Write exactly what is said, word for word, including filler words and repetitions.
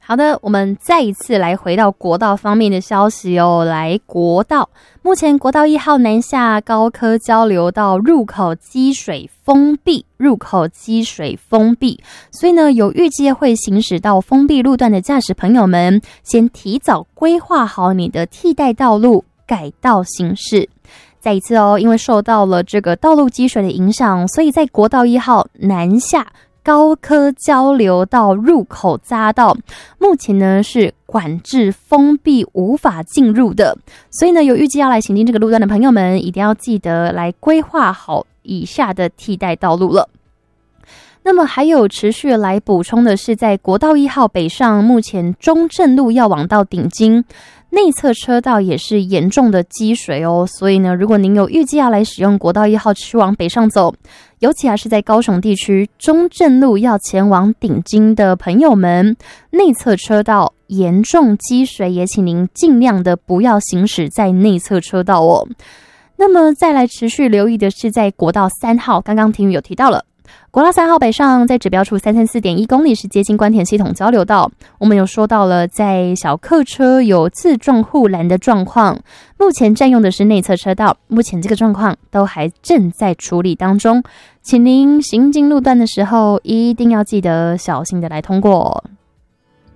好的，我们再一次来回到国道方面的消息哦。来，国道目前国道一号南下高科交流道入口积水封闭，入口积水封闭，所以呢，有预计会行驶到封闭路段的驾驶朋友们，先提早规划好你的替代道路，改道行驶。再一次哦，因为受到了这个道路积水的影响，所以在国道一号南下高科交流道入口匝道，目前呢是管制封闭，无法进入的。所以呢，有预计要来行经这个路段的朋友们，一定要记得来规划好以下的替代道路了。那么还有持续来补充的是，在国道一号北上，目前中正路要往到顶金内侧车道也是严重的积水哦，所以呢，如果您有预计要来使用国道一号去往北上走，尤其还是在高雄地区中正路要前往顶金的朋友们，内侧车道严重积水，也请您尽量的不要行驶在内侧车道哦。那么再来持续留意的是，在国道三号，刚刚婷宇有提到了。国道三号北上，在指标处 三十四点一 公里是接近关田系统交流道，我们有说到了在小客车有自撞护栏的状况，目前占用的是内侧车道，目前这个状况都还正在处理当中，请您行经路段的时候一定要记得小心的来通过。